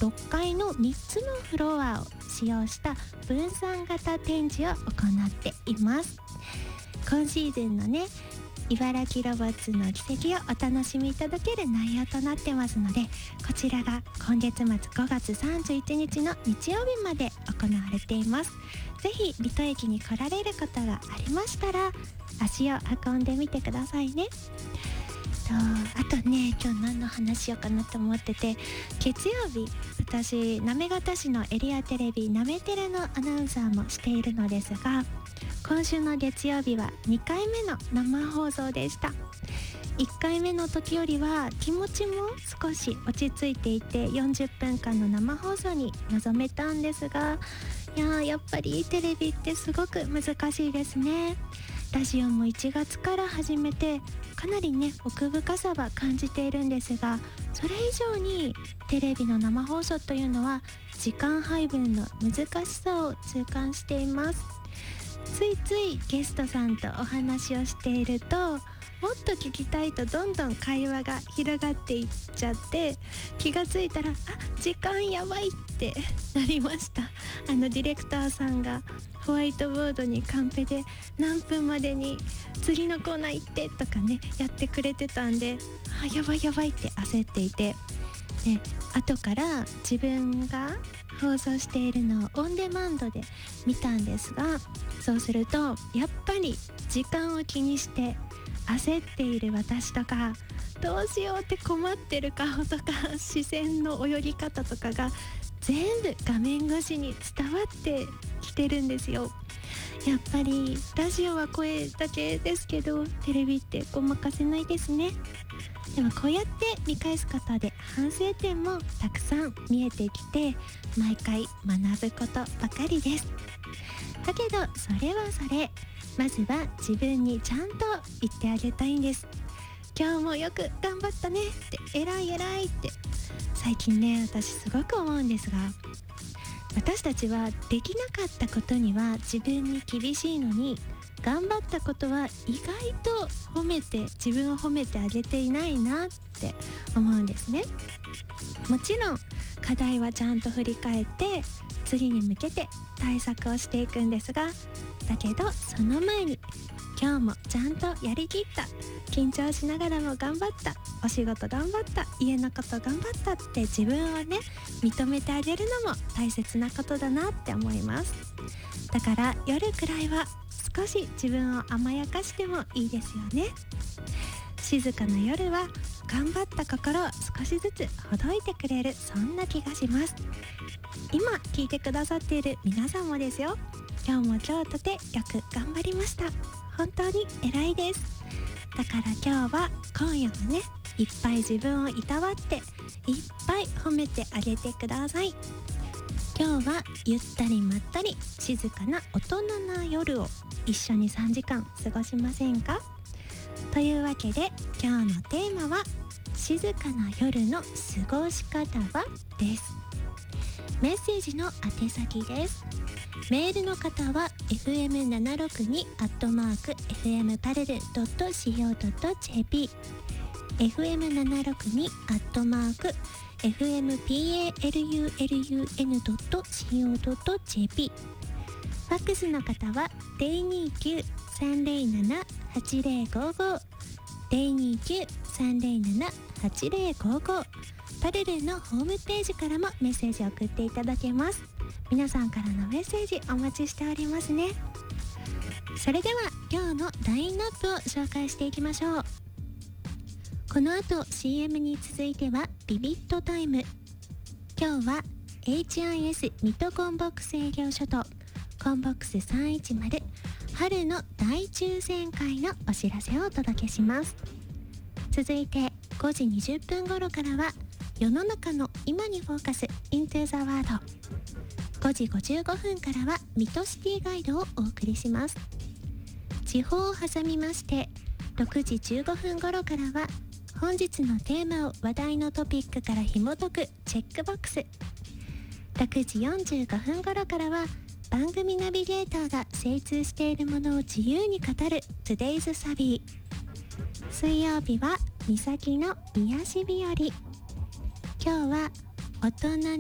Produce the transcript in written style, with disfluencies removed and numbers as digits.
6階の3つのフロアを使用した分散型展示を行っています。今シーズンのね、茨城ロボッツの奇跡をお楽しみいただける内容となってますので、こちらが今月末5月31日の日曜日まで行われています。ぜひ水戸駅に来られることがありましたら足を運んでみてくださいね。あとね、今日何の話しようかなと思ってて、月曜日私行方市のエリアテレビなめテレのアナウンサーもしているのですが、今週の月曜日は2回目の生放送でした。1回目の時よりは気持ちも少し落ち着いていて40分間の生放送に臨めたんですが、やっぱりテレビってすごく難しいですね。ラジオも1月から始めてかなりね奥深さは感じているんですが、それ以上にテレビの生放送というのは時間配分の難しさを痛感しています。ついついゲストさんとお話をしていると、もっと聞きたいとどんどん会話が広がっていっちゃって、気がついたら時間やばいってなりました。ディレクターさんがホワイトボードにカンペで何分までに次のコーナー行ってとかねやってくれてたんで、やばいやばいって焦っていて、後から自分が放送しているのをオンデマンドで見たんですが、そうするとやっぱり時間を気にして焦っている私とか、どうしようって困ってる顔とか視線の泳ぎ方とかが全部画面越しに伝わってきてるんですよ。やっぱりラジオは声だけですけど、テレビってごまかせないですね。でもこうやって見返すことで反省点もたくさん見えてきて、毎回学ぶことばかりです。だけどそれはそれ、まずは自分にちゃんと言ってあげたいんです。今日もよく頑張ったねって、偉い偉いって。最近ね、私すごく思うんですが、私たちはできなかったことには自分に厳しいのに、頑張ったことは意外と自分を褒めてあげていないなって思うんですね。もちろん課題はちゃんと振り返って次に向けて対策をしていくんですが、だけどその前に今日もちゃんとやりきった、緊張しながらも頑張った、お仕事頑張った、家のこと頑張ったって自分をね認めてあげるのも大切なことだなって思います。だから夜くらいは少し自分を甘やかしてもいいですよね。静かな夜は頑張った心を少しずつほどいてくれる、そんな気がします。今聞いてくださっている皆さんもですよ、今日も今日とてよく頑張りました。本当に偉いです。だから今日は今夜もね、いっぱい自分をいたわっていっぱい褒めてあげてください。今日はゆったりまったり静かな大人な夜を一緒に3時間過ごしませんか？というわけで今日のテーマは静かな夜の過ごし方はです。メッセージの宛先です。メールの方は fm762@fmparallel.co.jp fm762@fmpallun.co.jp ファックスの方は 029-307-8055 029-307-8055 パルルのホームページからもメッセージを送っていただけます。皆さんからのメッセージお待ちしておりますね。それでは今日のラインナップを紹介していきましょう。この後 CM に続いてはビビットタイム。今日は HIS 水戸コンボックス営業所とコンボックス310春の大抽選会のお知らせをお届けします。続いて5時20分頃からは世の中の今にフォーカス Into the World。 5時55分からはミトシティガイドをお送りします。地方を挟みまして6時15分頃からは本日のテーマを話題のトピックから紐解くチェックボックス。6時45分頃からは番組ナビゲーターが精通しているものを自由に語る Today's サビー。水曜日は三崎の癒し日和。今日は大人